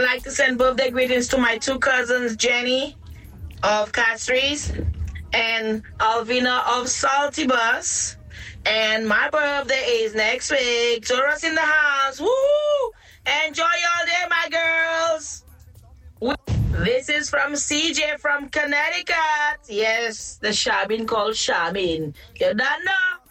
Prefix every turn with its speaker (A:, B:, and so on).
A: like to send birthday greetings to my two cousins, Jenny of Castries and Alvina of Salty Bus. And my birthday is next week. Taurus in the house. Woo! Enjoy your day, my girls. This is from CJ from Connecticut. Yes, the Shabin called Shabin. You don't know?